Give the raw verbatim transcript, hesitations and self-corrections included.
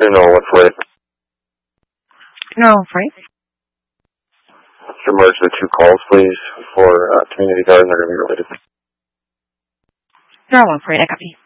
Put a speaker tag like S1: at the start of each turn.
S1: know what freight.
S2: No, freight.
S1: Let's merge the two calls, please, for uh, Community Garden. They're going to be related.
S2: No, freight. I copy.